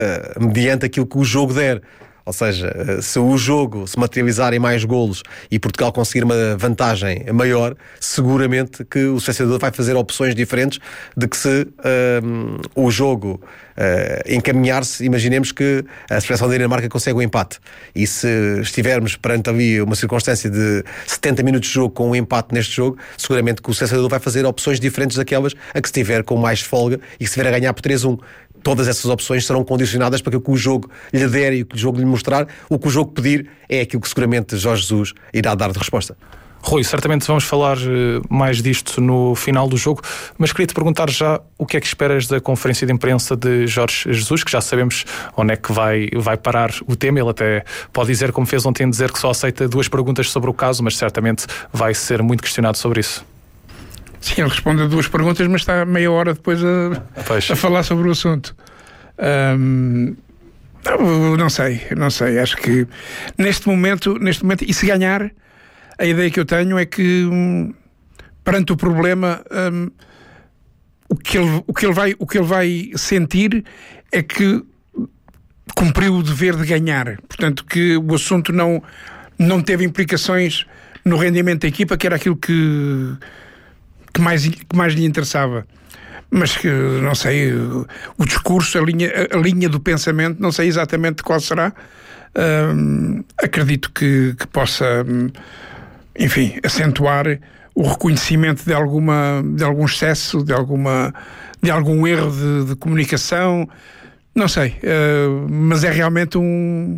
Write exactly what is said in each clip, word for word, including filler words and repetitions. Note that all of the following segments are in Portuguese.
uh, mediante aquilo que o jogo der. Ou seja, se o jogo se materializar em mais golos e Portugal conseguir uma vantagem maior, seguramente que o selecionador vai fazer opções diferentes de que se um, o jogo uh, encaminhar-se. Imaginemos que a seleção da Dinamarca consegue um empate, e se estivermos perante ali uma circunstância de setenta minutos de jogo com um empate neste jogo, seguramente que o selecionador vai fazer opções diferentes daquelas a que se estiver com mais folga e que se estiver a ganhar por três a um. Todas essas opções serão condicionadas para que o jogo lhe der e o que o jogo lhe mostrar. O que o jogo pedir é aquilo que seguramente Jorge Jesus irá dar de resposta. Rui, certamente vamos falar mais disto no final do jogo, mas queria-te perguntar já o que é que esperas da conferência de imprensa de Jorge Jesus, que já sabemos onde é que vai, vai parar o tema. Ele até pode dizer, como fez ontem, dizer que só aceita duas perguntas sobre o caso, mas certamente vai ser muito questionado sobre isso. Sim, ele responde a duas perguntas, mas está meia hora depois a, a falar sobre o assunto. Um, não, não sei, não sei. Acho que neste momento, neste momento, e se ganhar, a ideia que eu tenho é que um, perante o problema, um, o, que ele, o, que ele vai, o que ele vai sentir é que cumpriu o dever de ganhar. Portanto, que o assunto não, não teve implicações no rendimento da equipa, que era aquilo que que mais, que mais lhe interessava. Mas que, não sei, o discurso, a linha, a linha do pensamento, não sei exatamente qual será. Hum, acredito que, que possa, enfim, acentuar o reconhecimento de, alguma, de algum excesso, de, alguma, de algum erro de, de comunicação. Não sei, uh, mas é realmente um,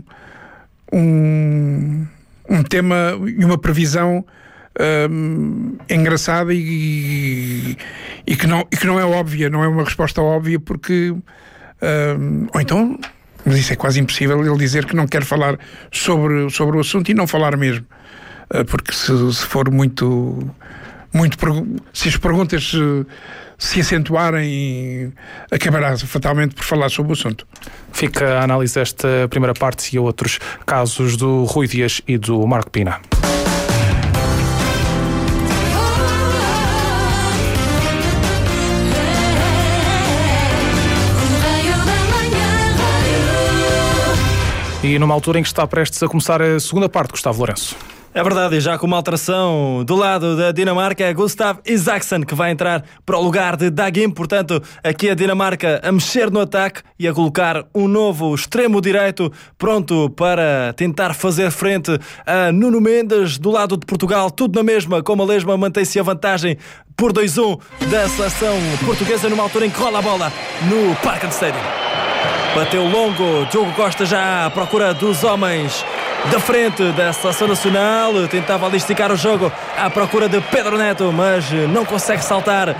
um, um tema e uma previsão Um, engraçada e, e, e, que não, e que não é óbvia, não é uma resposta óbvia, porque um, ou então, mas isso é quase impossível, ele dizer que não quer falar sobre, sobre o assunto e não falar mesmo, uh, porque se, se for muito, muito se as perguntas uh, se acentuarem, acabará fatalmente por falar sobre o assunto. Fica a análise desta primeira parte e outros casos do Rui Dias e do Marco Pina. E numa altura em que está prestes a começar a segunda parte, Gustavo Lourenço. É verdade, e já com uma alteração do lado da Dinamarca, Gustav Isaksen, que vai entrar para o lugar de Dagim. Portanto, aqui a Dinamarca a mexer no ataque e a colocar um novo extremo direito pronto para tentar fazer frente a Nuno Mendes. Do lado de Portugal, tudo na mesma, como a lesma, mantém-se a vantagem por dois a um da seleção portuguesa numa altura em que rola a bola no Parken Stadium. Bateu longo, Diogo Costa já à procura dos homens da frente da seleção nacional, tentava ali esticar o jogo à procura de Pedro Neto, mas não consegue saltar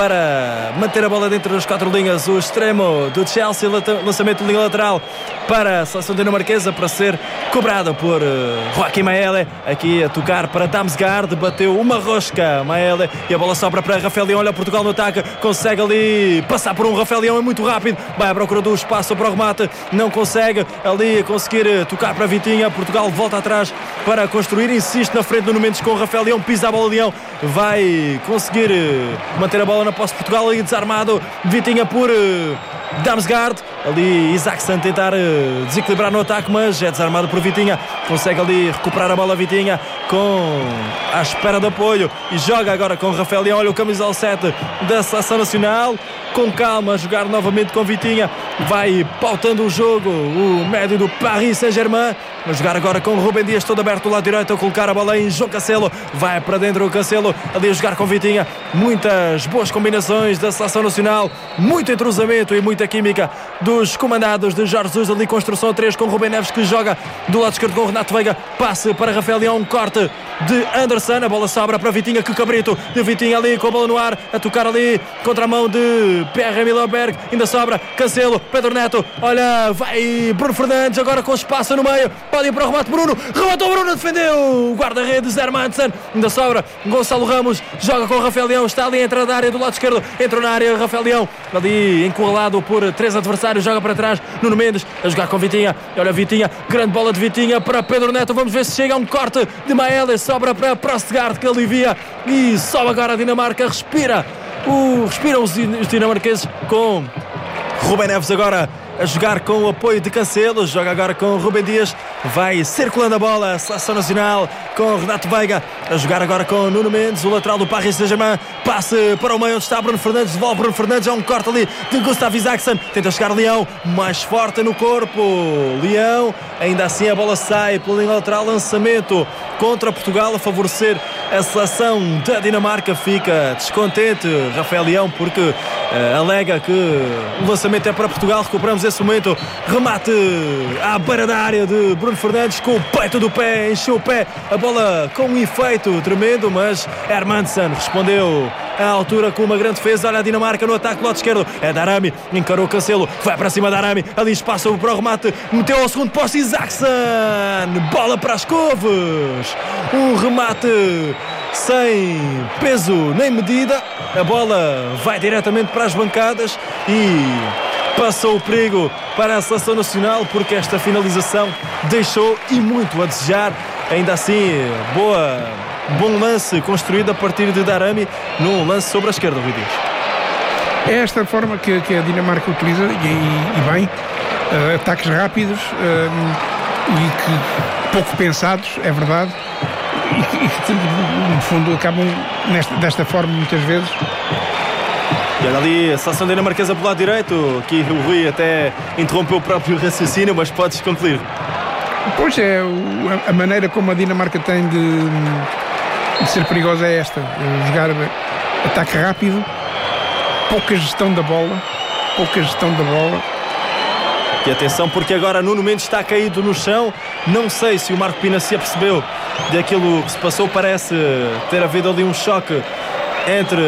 para manter a bola dentro das quatro linhas. O extremo do Chelsea, lançamento de linha lateral para a seleção dinamarquesa para ser cobrado por Joaquim Maele, aqui a tocar para Damsgaard, bateu uma rosca Maele e a bola sobra para Rafael Leão. Olha Portugal no ataque, consegue ali passar por um Rafael Leão, é muito rápido, vai à procura do espaço para o remate, não consegue ali conseguir tocar para Vitinha. Portugal volta atrás para construir, insiste na frente do Nuno Mendes com o Rafael Leão, pisa a bola Leão, vai conseguir manter a bola na posse de Portugal, ali desarmado Vitinha por Damsgaard, ali Isaksen tentar desequilibrar no ataque, mas é desarmado por Vitinha, consegue ali recuperar a bola Vitinha com à espera de apoio e joga agora com Rafael Leão. Olha o camisal sete da seleção nacional, com calma, a jogar novamente com Vitinha, vai pautando o jogo o médio do Paris Saint-Germain, a jogar agora com Rubem Dias todo aberto do lado direito, a colocar a bola em João Cancelo, vai para dentro o Cancelo, ali a jogar com Vitinha. Muitas boas combinações da seleção nacional, muito entrosamento e muita química dos comandados de Jorge Jesus, ali construção a três com Rubem Neves que joga do lado esquerdo com Renato Veiga, passe para Rafael Leão, um corte de Anderson, a bola sobra para Vitinha, que cabrito de Vitinha ali com a bola no ar, a tocar ali contra a mão de Pierre Millenberg, ainda sobra Cancelo, Pedro Neto, olha, vai Bruno Fernandes agora com espaço no meio, pode ir para o remate Bruno, rematou Bruno, defendeu o guarda-redes Hermansen, ainda sobra Gonçalo Ramos, joga com o Rafael Leão, está ali a entrar na área do lado esquerdo, entrou na área Rafael Leão, ali encurralado por três adversários, joga para trás Nuno Mendes, a jogar com Vitinha, olha Vitinha, grande bola de Vitinha para Pedro Neto, vamos ver se chega a um corte de Maele, sobra para Prostgard que alivia e sobe agora a Dinamarca, respira, o, respiram os dinamarqueses com Rubem Neves agora a jogar com o apoio de Cancelo, joga agora com Rubem Dias, vai circulando a bola, a Seleção Nacional com Renato Veiga, a jogar agora com Nuno Mendes, o lateral do Paris Saint-Germain, passe para o meio onde está Bruno Fernandes, devolve Bruno Fernandes, é um corte ali de Gustav Isaacson, tenta chegar Leão, mais forte no corpo, Leão, ainda assim a bola sai pela linha lateral, lançamento contra Portugal a favorecer a seleção da Dinamarca, fica descontente Rafael Leão porque uh, alega que o lançamento é para Portugal, recuperamos esse momento, remate à beira da área de Bruno Fernandes com o peito do pé, encheu o pé, a bola com um efeito tremendo, mas Hermansen respondeu à altura com uma grande defesa. Olha a Dinamarca no ataque do lado esquerdo, é Darami, encarou Cancelo, vai para cima Darami, ali espaço para o remate, meteu ao segundo posto Isaacson, bola para as couves, um remate sem peso nem medida, a bola vai diretamente para as bancadas e passou o perigo para a Seleção Nacional porque esta finalização deixou e muito a desejar. Ainda assim, boa, bom lance construído a partir de Darami num lance sobre a esquerda, Rui Dias. É esta forma que, que a Dinamarca utiliza e, e, e bem, uh, ataques rápidos uh, e que pouco pensados, é verdade, e que, e que no fundo acabam nesta, desta forma muitas vezes. E olha ali a seleção dinamarquesa pelo lado direito, aqui o Rui até interrompeu o próprio raciocínio, mas podes concluir. Pois é, a maneira como a Dinamarca tem de, de ser perigosa é esta, jogar ataque rápido, pouca gestão da bola, pouca gestão da bola. E atenção porque agora Nuno Mendes está caído no chão, não sei se o Marco Pina se apercebeu daquilo que se passou, parece ter havido ali um choque entre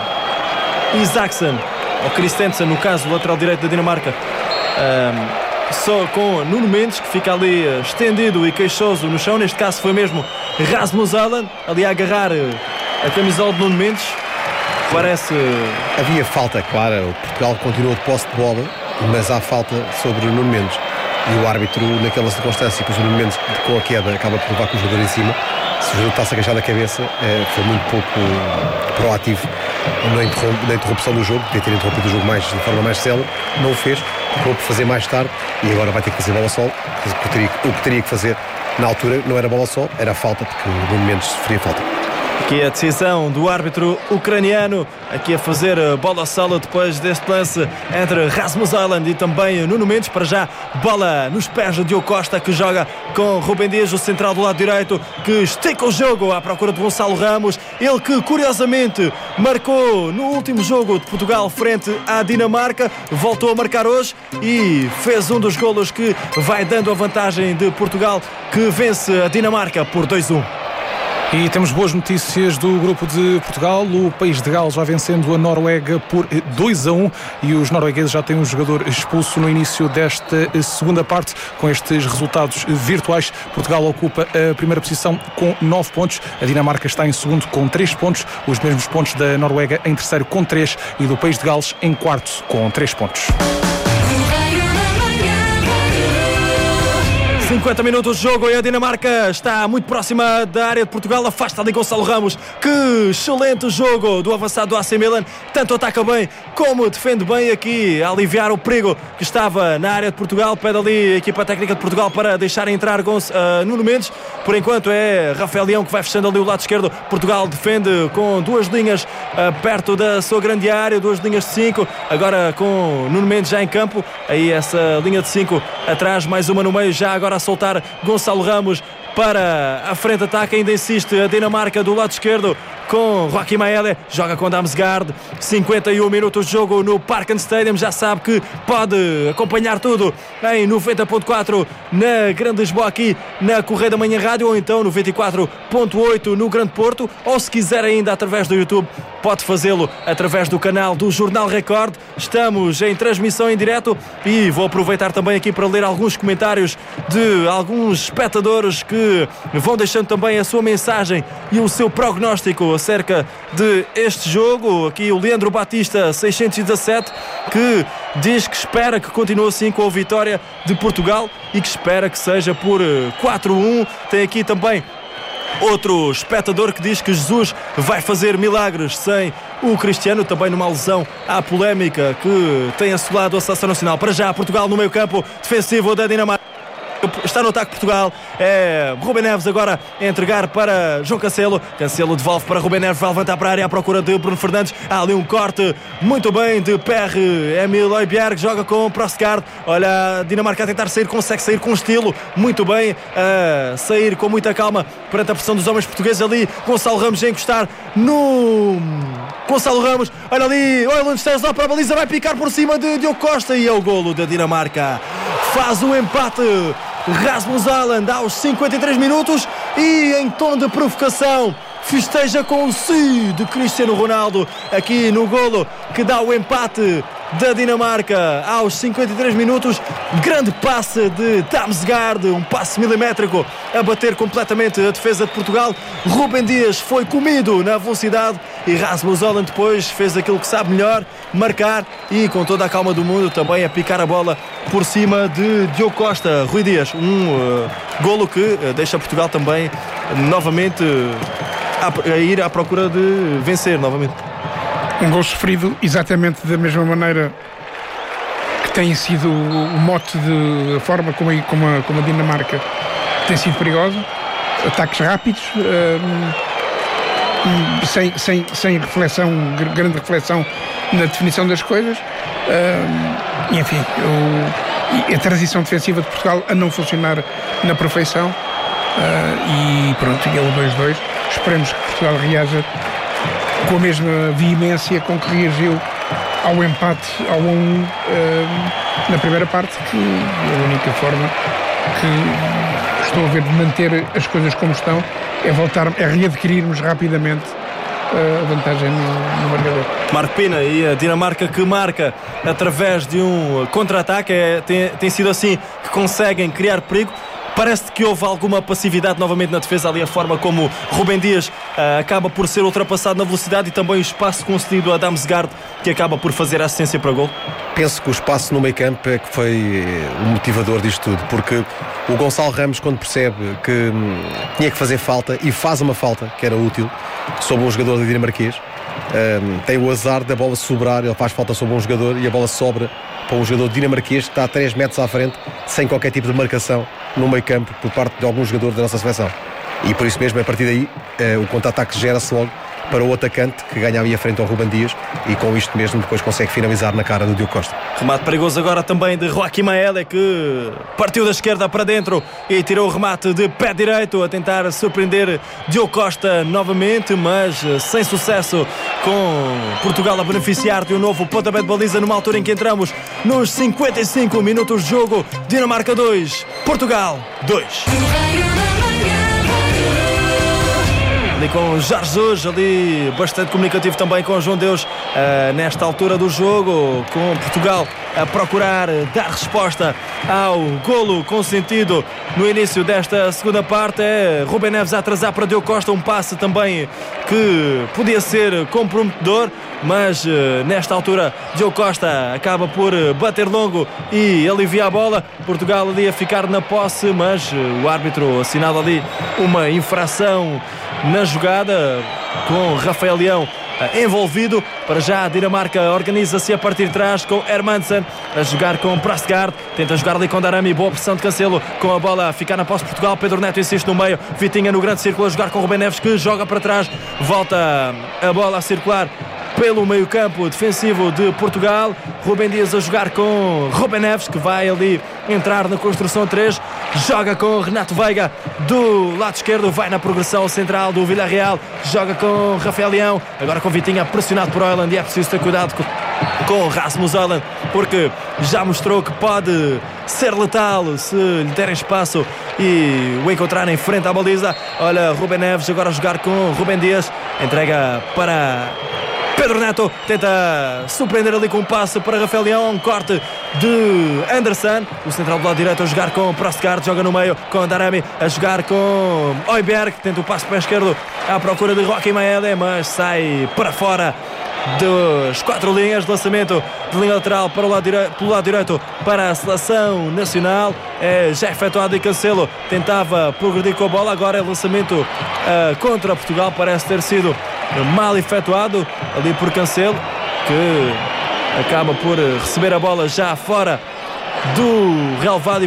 Isaacson ou Christensen, no caso o lateral direito da Dinamarca, um, só com Nuno Mendes, que fica ali estendido e queixoso no chão. Neste caso foi mesmo Rasmus Allen ali a agarrar a camisola de Nuno Mendes. Parece... Havia falta clara, o Portugal continuou de posse de bola, mas há falta sobre o Nuno Mendes. E o árbitro, naquela circunstância, que o Nuno Mendes com a queda acaba por levar com o jogador em cima, se o jogador está-se a agachar da cabeça, foi muito pouco proativo na, interrom- na interrupção do jogo, devia ter interrompido o jogo mais, de forma mais célere, não o fez, acabou por fazer mais tarde e agora vai ter que fazer bola sol. O que teria, o que teria que fazer na altura não era bola sol, era falta, porque o Nuno Mendes sofria falta. Aqui a decisão do árbitro ucraniano, aqui a fazer bola solo depois deste lance entre Rasmus Højlund e também Nuno Mendes. Para já, bola nos pés de Diogo Costa, que joga com Rubem Dias, o central do lado direito, que estica o jogo à procura de Gonçalo Ramos. Ele que, curiosamente, marcou no último jogo de Portugal frente à Dinamarca, voltou a marcar hoje e fez um dos golos que vai dando a vantagem de Portugal, que vence a Dinamarca por dois a um. E temos boas notícias do grupo de Portugal. O país de Gales vai vencendo a Noruega por dois a um e os noruegueses já têm um jogador expulso no início desta segunda parte. Com estes resultados virtuais, Portugal ocupa a primeira posição com nove pontos. A Dinamarca está em segundo com três pontos. Os mesmos pontos da Noruega em terceiro com três e do país de Gales em quarto com três pontos. cinquenta minutos de jogo e a Dinamarca está muito próxima da área de Portugal. Afasta ali Gonçalo Ramos. Que excelente jogo do avançado do A C Milan. Tanto ataca bem como defende bem aqui, a aliviar o perigo que estava na área de Portugal. Pede ali a equipa técnica de Portugal para deixar entrar Gonç- uh, Nuno Mendes. Por enquanto é Rafael Leão que vai fechando ali o lado esquerdo. Portugal defende com duas linhas uh, perto da sua grande área, duas linhas de cinco. Agora com Nuno Mendes já em campo. Aí essa linha de cinco atrás, mais uma no meio, já agora a soltar Gonçalo Ramos para a frente ataque. Ainda insiste a Dinamarca do lado esquerdo com Joaquim Maele, joga com Damsgaard. Cinquenta e um minutos de jogo no Parken Stadium. Já sabe que pode acompanhar tudo em noventa ponto quatro na Grande Lisboa, aqui na Correia da Manhã Rádio, ou então noventa e quatro ponto oito no Grande Porto, ou se quiser ainda através do YouTube, pode fazê-lo através do canal do Jornal Record. Estamos em transmissão em direto e vou aproveitar também aqui para ler alguns comentários de alguns espectadores que vão deixando também a sua mensagem e o seu prognóstico acerca de este jogo. Aqui o Leandro Batista seiscentos e dezassete, que diz que espera que continue assim com a vitória de Portugal e que espera que seja por quatro a um. Tem aqui também outro espectador que diz que Jesus vai fazer milagres sem o Cristiano, também numa alusão à polémica que tem assolado a seleção nacional. Para já, Portugal no meio campo defensivo da Dinamarca. Está no ataque Portugal, é Rubem Neves agora a entregar para João Cancelo. Cancelo devolve para Rubem Neves, vai levantar para a área à procura de Bruno Fernandes. Há ali um corte muito bem de Pierre Emil Højbjerg, joga com Prosgaard. Olha a Dinamarca a tentar sair, consegue sair com estilo, muito bem, a sair com muita calma perante a pressão dos homens portugueses ali. Gonçalo Ramos a encostar no... Gonçalo Ramos, olha ali, olha onde está para a baliza, vai picar por cima de Diogo Costa e é o golo da Dinamarca. Faz o empate Rasmus Haaland aos cinquenta e três minutos e em tom de provocação festeja com o si de Cristiano Ronaldo aqui no golo que dá o empate da Dinamarca aos cinquenta e três minutos. Grande passe de Damsgaard, um passe milimétrico a bater completamente a defesa de Portugal. Rúben Dias foi comido na velocidade e Rasmus Haaland depois fez aquilo que sabe melhor, marcar e com toda a calma do mundo também a picar a bola por cima de Diogo Costa. Rui Dias, um uh, golo que uh, deixa Portugal também uh, novamente uh, a, a ir à procura de vencer novamente. Um gol sofrido exatamente da mesma maneira que tem sido o mote de a forma como a, como a, como a Dinamarca tem sido perigosa. Ataques rápidos, hum, sem, sem, sem reflexão, grande reflexão na definição das coisas. Hum, e enfim, o, a transição defensiva de Portugal a não funcionar na perfeição. Uh, e pronto, e é o dois a dois. Esperemos que Portugal reaja com a mesma veemência com que reagiu ao empate ao um a um uh, na primeira parte, que é a única forma que estou a ver de manter as coisas como estão é voltar, é readquirirmos rapidamente uh, a vantagem no, no marcador. Marco Pina, e a Dinamarca que marca através de um contra-ataque, é, tem, tem sido assim que conseguem criar perigo. Parece que houve alguma passividade novamente na defesa, ali a forma como Rúben Dias uh, acaba por ser ultrapassado na velocidade e também o espaço concedido a Damsgaard, que acaba por fazer a assistência para gol. Penso que o espaço no meio campo é que foi o motivador disto tudo, porque o Gonçalo Ramos, quando percebe que hum, tinha que fazer falta e faz uma falta que era útil sobre um jogador dinamarquês, hum, tem o azar da bola sobrar, ele faz falta sobre um jogador e a bola sobra para um jogador dinamarquês que está a três metros à frente, sem qualquer tipo de marcação no meio campo por parte de algum jogador da nossa seleção. E por isso mesmo, a partir daí, eh, o contra-ataque gera-se logo para o atacante, que ganha ali a frente ao Rúben Dias e com isto mesmo depois consegue finalizar na cara do Diogo Costa. Remate perigoso agora também de Joaquim Maele, que partiu da esquerda para dentro e tirou o remate de pé direito a tentar surpreender Diogo Costa novamente, mas sem sucesso, com Portugal a beneficiar de um novo pontapé de baliza numa altura em que entramos nos cinquenta e cinco minutos de jogo. Dinamarca dois, Portugal dois. Ali com o Jorge Jesus, ali bastante comunicativo também com o João Deus, uh, nesta altura do jogo, com Portugal a procurar dar resposta ao golo consentido no início desta segunda parte. É Rúben Neves a atrasar para Diogo Costa, um passe também que podia ser comprometedor, mas uh, nesta altura Diogo Costa acaba por bater longo e alivia a bola. Portugal ali a ficar na posse, mas uh, o árbitro assinala ali uma infração na jogada, com Rafael Leão envolvido. Para já a Dinamarca organiza-se a partir de trás com Hermansen a jogar com Prosgaard, tenta jogar ali com Darami, boa pressão de Cancelo com a bola a ficar na posse de Portugal. Pedro Neto insiste no meio, Vitinha no grande círculo a jogar com Rúben Neves, que joga para trás, volta a bola a circular pelo meio campo defensivo de Portugal. Rúben Dias a jogar com Rúben Neves, que vai ali entrar na construção três, joga com Renato Veiga do lado esquerdo, vai na progressão central do Villarreal, joga com Rafael Leão, agora com Vitinha pressionado por Haaland, e é preciso ter cuidado com, com Rasmus Haaland, porque já mostrou que pode ser letal se lhe derem espaço e o encontrar em frente à baliza. Olha, Rúben Neves agora a jogar com Rúben Dias, entrega para Pedro Neto, tenta surpreender ali com um passe para Rafael Leão, um corte de Anderson, o central do lado direito a jogar com Prosgaard, joga no meio com Darami, a jogar com Højbjerg, tenta o passe para a esquerda à procura de Joaquim Maele, mas sai para fora das quatro linhas de lançamento de linha lateral para o lado direito, pelo lado direito para a seleção nacional. É já efetuado e Cancelo tentava progredir com a bola, agora é lançamento uh, contra Portugal, parece ter sido mal efetuado ali por Cancelo, que acaba por receber a bola já fora do relvado